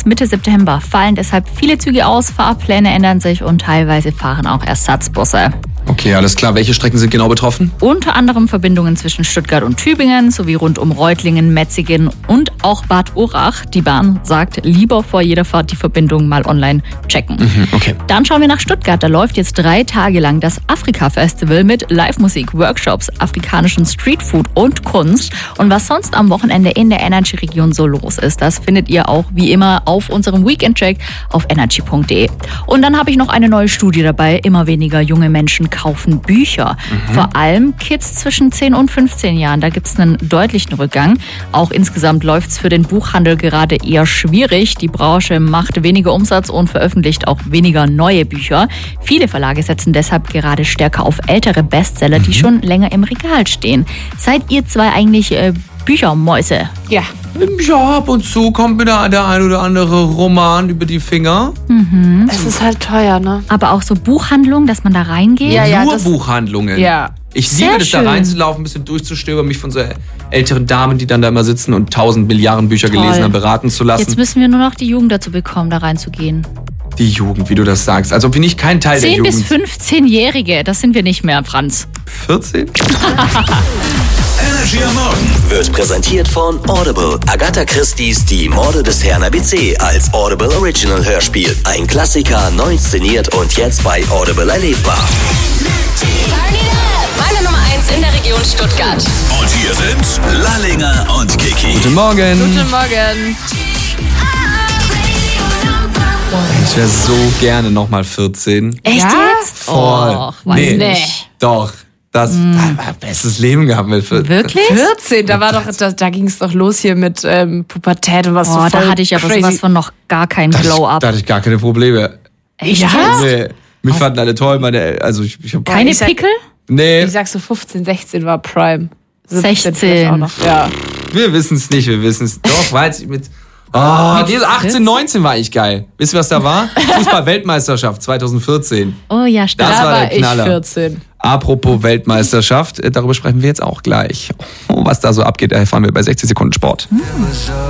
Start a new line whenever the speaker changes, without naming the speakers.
Mitte September fallen deshalb viele Züge aus, Fahrpläne ändern sich und teilweise fahren auch Ersatzbusse.
Okay, alles klar. Welche Strecken sind genau betroffen?
Unter anderem Verbindungen zwischen Stuttgart und Tübingen sowie rund um Reutlingen, Metzingen und auch Bad Urach. Die Bahn sagt, lieber vor jeder Fahrt die Verbindung mal online checken.
Okay.
Dann schauen wir nach Stuttgart. Da läuft jetzt 3 Tage lang das Afrika-Festival mit Live-Musik, Workshops, afrikanischen Streetfood und Kunst. Und was sonst am Wochenende in der Energy-Region so los ist, das findet ihr auch wie immer auf unserem Weekend-Check auf energy.de. Und dann habe ich noch eine neue Studie dabei. Immer weniger junge Menschen kaufen Bücher. Vor allem Kids zwischen 10 und 15 Jahren. Da gibt es einen deutlichen Rückgang. Auch insgesamt läuft es für den Buchhandel gerade eher schwierig. Die Branche macht weniger Umsatz und veröffentlicht auch weniger neue Bücher. Viele Verlage setzen deshalb gerade stärker auf ältere Bestseller, die schon länger im Regal stehen. Seid ihr zwei eigentlich Büchermäuse?
Ja.
Ja, ab und zu kommt mir da der ein oder andere Roman über die Finger.
Es ist halt teuer, ne?
Aber auch so Buchhandlungen, dass man da reingeht?
Ja,
Nur
das-
Buchhandlungen.
Ja.
Ich
Sehr
liebe das, da
schön.
reinzulaufen, ein bisschen durchzustöbern, mich von so älteren Damen, die dann da immer sitzen und 1000 Milliarden Bücher
Toll.
gelesen haben, beraten zu lassen.
Jetzt müssen wir nur noch die Jugend dazu bekommen, da reinzugehen.
Die Jugend, wie du das sagst. Als ob wir nicht kein Teil der
10- bis
Jugend...
15-Jährige, das sind wir nicht mehr, Franz.
14?
Energy am Morgen wird präsentiert von Audible. Agatha Christie's Die Morde des Herrn ABC als Audible Original Hörspiel. Ein Klassiker, neu inszeniert und jetzt bei Audible erlebbar.
Meine Nummer 1 in der Region Stuttgart.
Und hier sind Lallinger und Kiki.
Guten Morgen.
Guten Morgen.
Ich wäre so gerne nochmal 14.
Echt
Ja?
jetzt?
Voll.
Och, weiß nicht.
Doch. Das war bestes Leben gehabt mit 14.
Wirklich?
14, da ging es doch los hier mit Pubertät und was so
Oh,
voll
da hatte ich aber
crazy.
sowas von noch gar keinen
Da
Glow-Up.
hatte ich gar keine Probleme.
Echt
Ja?
jetzt?
Nee, mich fanden alle toll. Also ich hab
Keine
Ich sag-
Pickel?
Nee,
Ich sag so 15, 16 war Prime. 17
16.
vielleicht auch noch. Ja.
wir wissen es nicht, wir wissen es. Doch, war jetzt mit... diese 18, 19 war ich geil. Wisst ihr, was da war? Fußball-Weltmeisterschaft 2014.
Oh ja, stimmt.
Das
Da
war
war
der
ich
Knaller.
14.
Apropos Weltmeisterschaft, darüber sprechen wir jetzt auch gleich. Was da so abgeht, erfahren wir bei 60 Sekunden Sport.